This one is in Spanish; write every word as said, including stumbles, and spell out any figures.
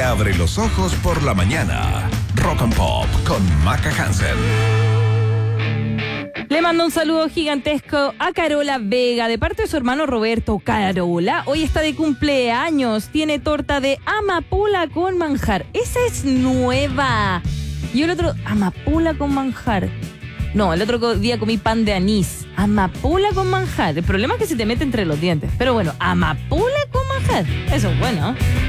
abre los ojos por la mañana. Rock and Pop con Maca Hansen. Le mando un saludo gigantesco a Carola Vega, de parte de su hermano Roberto. Carola, hoy está de cumpleaños, tiene torta de amapola con manjar. Esa es nueva. Y el otro, amapola con manjar. No, el otro día comí pan de anís. Amapola con manjar. El problema es que se te mete entre los dientes. Pero bueno, amapola con manjar. Eso es bueno, ¿eh?